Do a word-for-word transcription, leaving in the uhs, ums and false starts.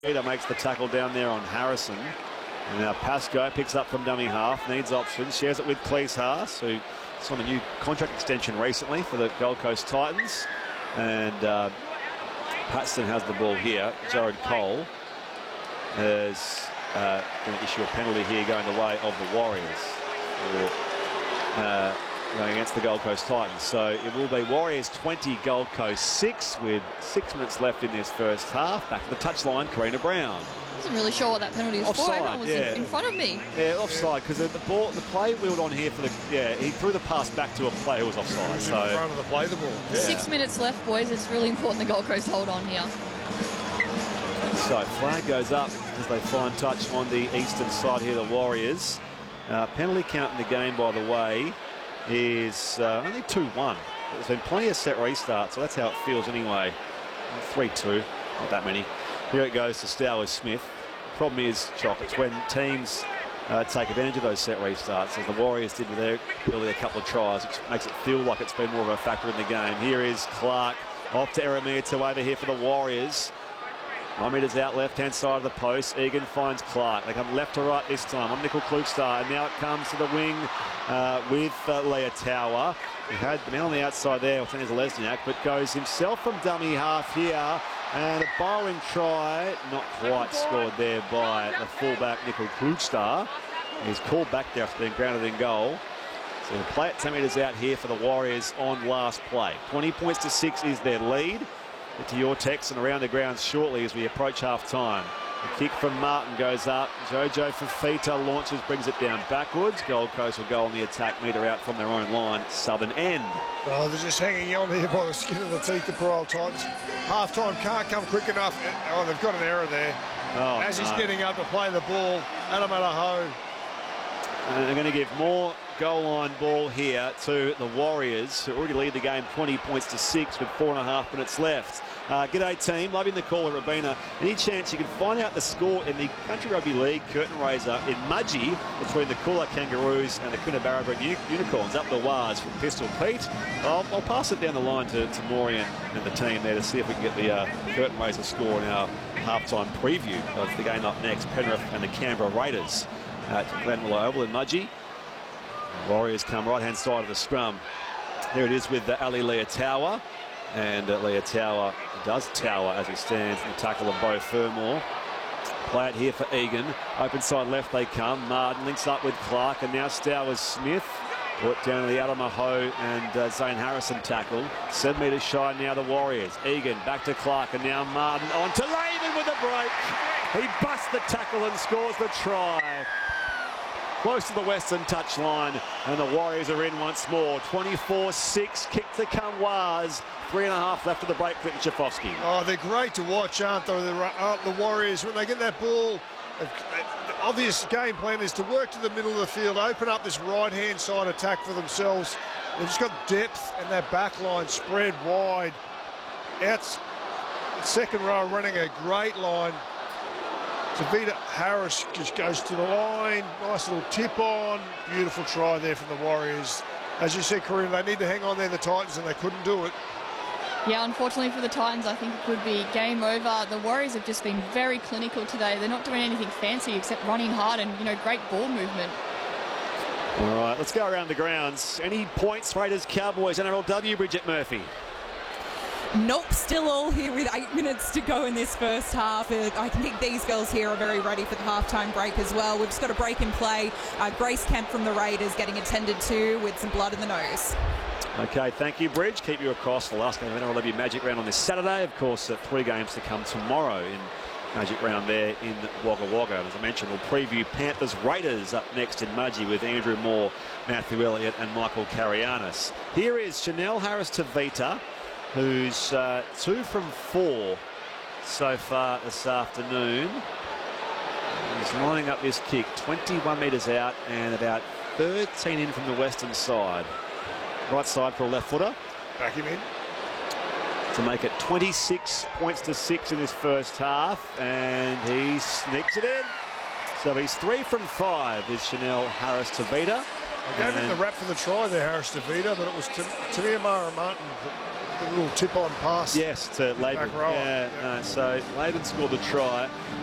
Peter makes the tackle down there on Harrison. And now Pascoe picks up from dummy half, needs options, shares it with Cleese Haas, who's on a new contract extension recently for the Gold Coast Titans. And uh, Paxton has the ball here. Jared Cole is uh, going to issue a penalty here going the way of the Warriors. Uh, going against the Gold Coast Titans. So it will be Warriors twenty, Gold Coast six, with six minutes left in this first half. Back to the touchline, Karina Brown. I wasn't really sure what that penalty was offside, for. Everyone was yeah. in, in front of me. Yeah, offside, because the, the ball, the play wheeled on here for the, yeah, he threw the pass back to a player who was offside. Was so in front of the play the ball. Yeah. Six minutes left, boys. It's really important the Gold Coast hold on here. So flag goes up as they find touch on the eastern side here, the Warriors. Uh, penalty count in the game, by the way, is uh, only two one. There's been plenty of set restarts, so that's how it feels anyway. three two, not that many. Here it goes to Stowers Smith. Problem is, Chock, it's when teams uh, take advantage of those set restarts, as the Warriors did with their earlier couple of tries, which makes it feel like it's been more of a factor in the game. Here is Clark, off to Eramir to over here for the Warriors. Nine metres out, left-hand side of the post. Egan finds Clark. They come left to right this time on Nickel Klugstar. And now it comes to the wing uh, with uh, Leah Tower. He had the man on the outside there, Tenez Lesniak, but goes himself from dummy half here. And a bowling try, not quite scored there by the fullback, Nickel Klugstar. He's called back there after being grounded in goal. So they'll play it ten metres out here for the Warriors on last play. twenty points to six is their lead. Get to your text and around the grounds shortly as we approach half-time. The kick from Martin goes up. Jojo Fafita launches, brings it down backwards. Gold Coast will go on the attack, metre out from their own line, southern end. Oh, they're just hanging on here by the skin of the teeth, the poor old Titans. Half-time can't come quick enough. Oh, they've got an error there. Oh, As he's no. getting up to play the ball, Adam Alaho. And they're going to give more goal line ball here to the Warriors, who already lead the game twenty points to six with four and a half minutes left. Uh, g'day team, loving the call at Rabina. Any chance you can find out the score in the Country Rugby League curtain raiser in Mudgee between the Coolah Kangaroos and the Coonabarabra Unicorns up the Waz from Pistol Pete? I'll, I'll pass it down the line to, to Maury and, and the team there to see if we can get the uh, curtain raiser score in our halftime preview of the game up next, Penrith and the Canberra Raiders at Glenville Oval in Mudgee. Warriors come right-hand side of the scrum. There it is with uh, Ali Leah Tower. And uh, Leah Tower does tower as he stands in the tackle of Beau Fermor. Play it here for Egan. Open side left they come. Martin links up with Clark, and now Stowers Smith. Put down to the Adamaho and uh, Zane Harrison tackle. Seven metres shy now the Warriors. Egan back to Clark, and now Martin on to Laban with a break. He busts the tackle and scores the try. Close to the western touchline, and the Warriors are in once more. twenty-four six, kick to come Waz. Three and a half left of the break, Clinton Schifowski. Oh, they're great to watch, aren't they, the, aren't the Warriors? When they get that ball, the obvious game plan is to work to the middle of the field, open up this right-hand side attack for themselves. They've just got depth, and that back line spread wide. Out second row running a great line. Tavita Harris just goes to the line. Nice little tip on. Beautiful try there from the Warriors. As you said, Karina, they need to hang on there, the Titans, and they couldn't do it. Yeah, unfortunately for the Titans, I think it could be game over. The Warriors have just been very clinical today. They're not doing anything fancy except running hard and, you know, great ball movement. All right, let's go around the grounds. Any points, Raiders, Cowboys, N R L W, Bridget Murphy? Nope, still all here with eight minutes to go in this first half. Uh, I think these girls here are very ready for the halftime break as well. We've just got a break in play. Uh, Grace Kemp from the Raiders getting attended to with some blood in the nose. Okay, thank you, Bridge. Keep you across the last game of N R L W Magic Round on this Saturday. Of course, uh, three games to come tomorrow in Magic Round there in Wagga Wagga. As I mentioned, we'll preview Panthers Raiders up next in Mudgee with Andrew Moore, Matthew Elliott and Michael Karianis. Here is Chanel Harris-Tavita, who's uh, two from four so far this afternoon. He's lining up this kick, twenty-one metres out and about thirteen in from the western side. Right side for a left footer. Back him in. To make it twenty-six points to six in this first half, and he sneaks it in. So he's three from five, is Chanel Harris-Tavita. I gave him the rap for the try there, Harris-Tavita, but it was Tamia Mara Martin the little tip-on pass. Yes, to Laban. Back rower. Yeah, Yeah. no, so Laban scored the try.